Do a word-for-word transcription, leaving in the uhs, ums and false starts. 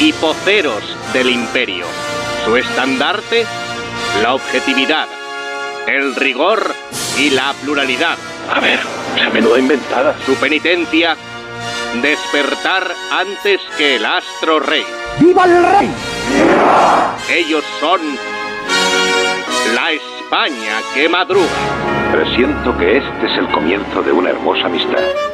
hipoceros del imperio. Su estandarte, la objetividad, el rigor y la pluralidad. A ver, esa menuda inventada. Su penitencia, despertar antes que el astro rey. ¡Viva el rey! Ellos son la España que madruga. Presiento que este es el comienzo de una hermosa amistad.